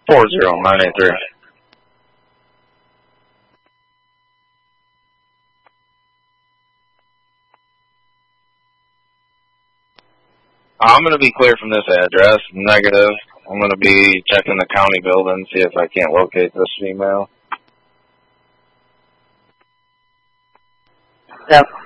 40983. I'm going to be clear from this address. Negative. I'm going to be checking the county building, see if I can't locate this female. Yep.